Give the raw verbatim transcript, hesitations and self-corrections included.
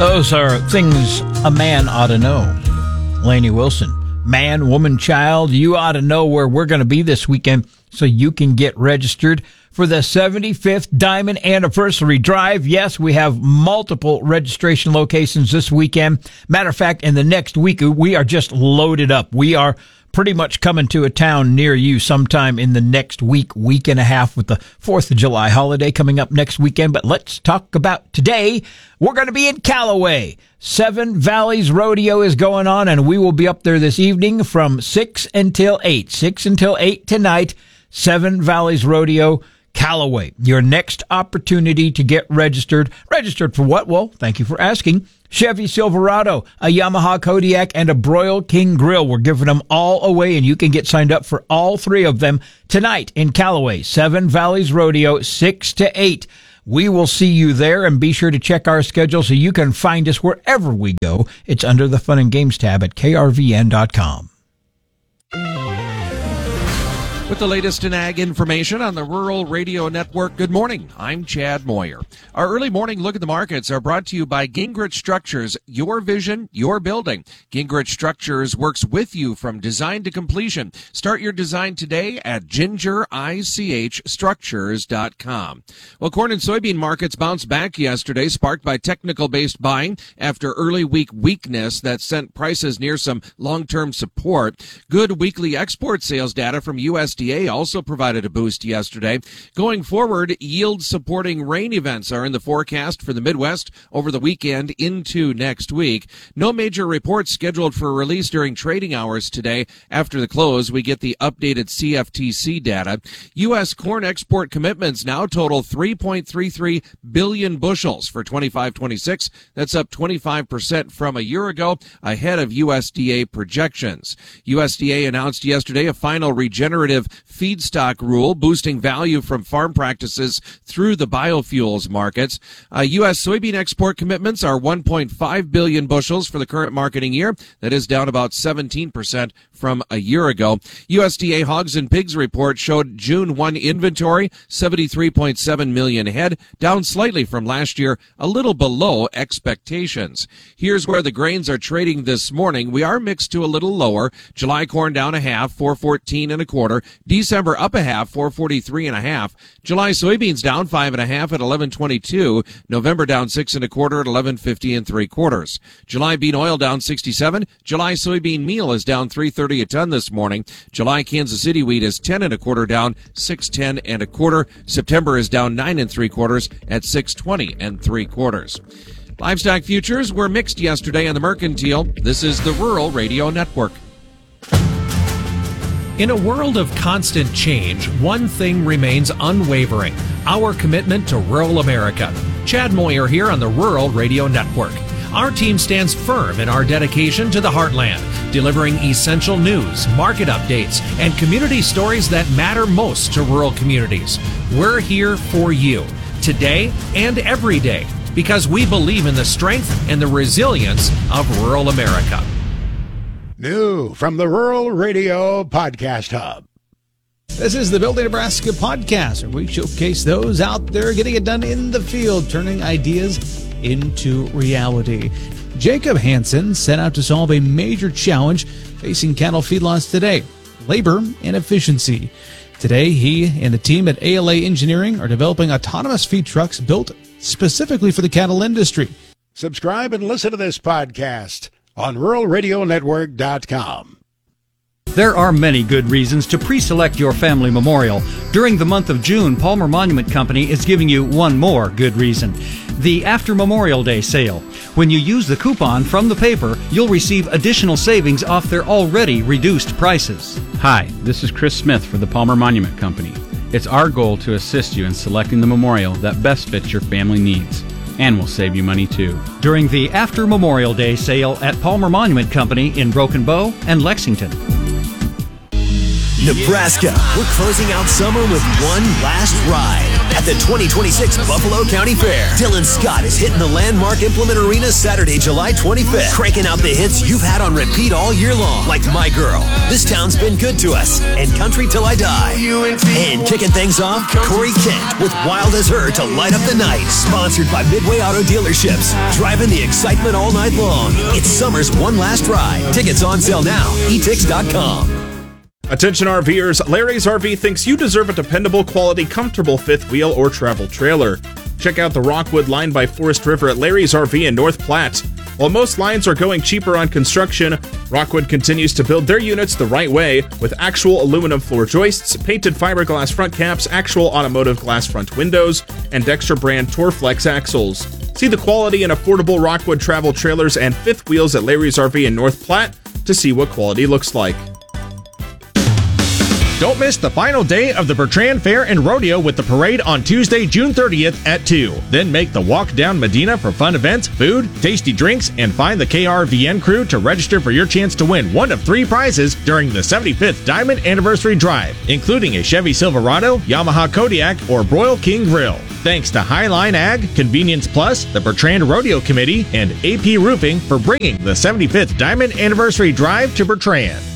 Those are things a man ought to know. Lainey Wilson. Man, woman, child, you ought to know where we're going to be this weekend so you can get registered for the seventy-fifth Diamond Anniversary Drive. Yes, we have multiple registration locations this weekend. Matter of fact, in the next week, we are just loaded up. We are pretty much coming to a town near you sometime in the next week, week and a half, with the fourth of July holiday coming up next weekend. But let's talk about today. We're going to be in Callaway. Seven Valleys Rodeo is going on, and we will be up there this evening from six until eight. six until eight tonight. Seven Valleys Rodeo, Callaway. Your next opportunity to get registered. Registered for what? Well, thank you for asking. Chevy Silverado, a Yamaha Kodiak, and a Broil King Grill. We're giving them all away, and you can get signed up for all three of them tonight in Callaway. Seven Valleys Rodeo, six to eight. We will see you there, and be sure to check our schedule so you can find us wherever we go. It's under the Fun and Games tab at K R V N dot com. With the latest in ag information on the Rural Radio Network, good morning. I'm Chad Moyer. Our early morning look at the markets are brought to you by Gingrich Structures. Your vision, your building. Gingrich Structures works with you from design to completion. Start your design today at ginger ich structures dot com. Well, corn and soybean markets bounced back yesterday, sparked by technical-based buying after early week weakness that sent prices near some long-term support. Good weekly export sales data from U S D A also provided a boost yesterday. Going forward, yield-supporting rain events are in the forecast for the Midwest over the weekend into next week. No major reports scheduled for release during trading hours today. After the close, we get the updated C F T C data. U S corn export commitments now total three point three three billion bushels for twenty-five twenty-six. That's up twenty-five percent from a year ago, ahead of U S D A projections. U S D A announced yesterday a final regenerative feedstock rule, boosting value from farm practices through the biofuels markets. Uh, U S soybean export commitments are one point five billion bushels for the current marketing year. That is down about seventeen percent from a year ago. U S D A hogs and pigs report showed June first inventory, seventy-three point seven million head, down slightly from last year, a little below expectations. Here's where the grains are trading this morning. We are mixed to a little lower. July corn down a half, four fourteen and a quarter. December up a half, four forty-three and a half. July soybeans down five and a half at eleven twenty-two. November down six and a quarter at eleven fifty and three quarters. July bean oil down sixty-seven. July soybean meal is down three thirty a ton this morning. July Kansas City wheat is ten and a quarter down, six ten and a quarter. September is down nine and three quarters at six twenty and three quarters. Livestock futures were mixed yesterday on the Mercantile. This is the Rural Radio Network. In a world of constant change, one thing remains unwavering: our commitment to rural America. Chad Moyer here on the Rural Radio Network. Our team stands firm in our dedication to the heartland, delivering essential news, market updates, and community stories that matter most to rural communities. We're here for you, today and every day, because we believe in the strength and the resilience of rural America. New from the Rural Radio Podcast Hub. This is the Building Nebraska podcast, where we showcase those out there getting it done in the field, turning ideas into reality. Jacob Hansen set out to solve a major challenge facing cattle feedlots today: labor and efficiency. Today, he and the team at A L A Engineering are developing autonomous feed trucks built specifically for the cattle industry. Subscribe and listen to this podcast on rural radio network dot com. There are many good reasons to pre-select your family memorial. During the month of June, Palmer Monument Company is giving you one more good reason: the After Memorial Day sale. When you use the coupon from the paper, you'll receive additional savings off their already reduced prices. Hi, this is Chris Smith for the Palmer Monument Company. It's our goal to assist you in selecting the memorial that best fits your family needs, and will save you money too. During the After Memorial Day sale at Palmer Monument Company in Broken Bow and Lexington. Nebraska, we're closing out summer with one last ride at at the twenty twenty-six Buffalo County Fair. Dylan Scott is hitting the landmark Implement Arena Saturday, July twenty-fifth, cranking out the hits you've had on repeat all year long, like My Girl, This Town's Been Good to Us, and Country Till I Die. And kicking things off, Corey Kent with Wild as Her to light up the night. Sponsored by Midway Auto Dealerships, driving the excitement all night long. It's summer's one last ride. Tickets on sale now, e tix dot com. Attention RVers, Larry's R V thinks you deserve a dependable, quality, comfortable fifth wheel or travel trailer. Check out the Rockwood line by Forest River at Larry's R V in North Platte. While most lines are going cheaper on construction, Rockwood continues to build their units the right way with actual aluminum floor joists, painted fiberglass front caps, actual automotive glass front windows, and Dexter brand Torflex axles. See the quality and affordable Rockwood travel trailers and fifth wheels at Larry's R V in North Platte to see what quality looks like. Don't miss the final day of the Bertrand Fair and Rodeo with the parade on Tuesday, June thirtieth at two. Then make the walk down Medina for fun events, food, tasty drinks, and find the K R V N crew to register for your chance to win one of three prizes during the seventy-fifth Diamond Anniversary Drive, including a Chevy Silverado, Yamaha Kodiak, or Broil King Grill. Thanks to Highline Ag, Convenience Plus, the Bertrand Rodeo Committee, and A P Roofing for bringing the seventy-fifth Diamond Anniversary Drive to Bertrand.